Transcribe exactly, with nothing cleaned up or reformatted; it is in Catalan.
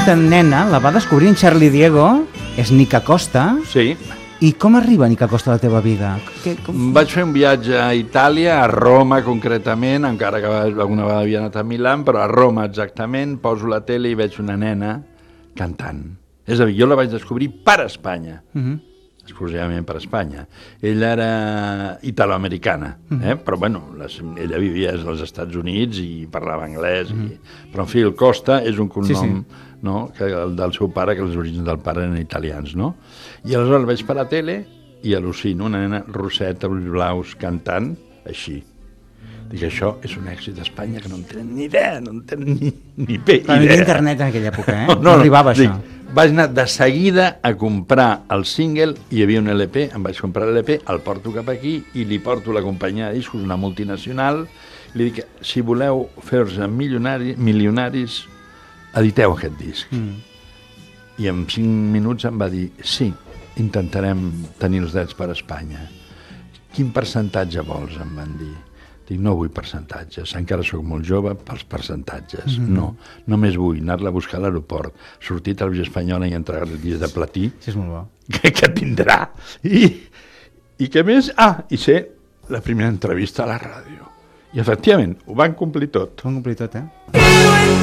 aquesta nena la va descobrir en Charlie Diego, és Nica Costa. Sí. I com arriba Nica Costa a la teva vida? Que, com... Vaig fer un viatge a Itàlia, a Roma concretament, encara que alguna vegada havia anat a Milà, però a Roma exactament, poso la tele i veig una nena cantant. És a dir, jo la vaig descobrir per Espanya, uh-huh. exclusivament per Espanya. Ella era italoamericana, uh-huh. eh? però bueno, les, ella vivia als Estats Units i parlava anglès, uh-huh. i... però en fi, el Costa és un cognom... Sí, sí. No? Que el del seu pare, que els orígens del pare eren italians, no? I aleshores el veig per la tele i al·lucino, una nena roseta, ulls blaus, cantant, així. Dic, això és un èxit d'Espanya que no en tenen ni idea, no en tenen ni, ni bé idea. Però no hi havia internet en aquella època, eh? No, no, no arribava dic, això. Vaig anar de seguida a comprar el single, hi havia un L P, em vaig comprar l'L P, el porto cap aquí i li porto la companyia de discos, una multinacional, li dic, si voleu fer-vos milionaris, milionaris editeu aquest disc. Mm. I en cinc minuts em va dir, sí, intentarem tenir els drets per a Espanya. Quin percentatge vols, em van dir. Dic, no vull percentatges, encara sóc molt jove pels percentatges. Mm-hmm. No, només vull anar-la a buscar a l'aeroport, sortir a Televisió Espanyola i entregar el disc de platí, sí, és molt bo. Que, que tindrà. I, I què més? Ah, i ser la primera entrevista a la ràdio. I efectivament, ho van complir tot. Ho van complir tot, eh?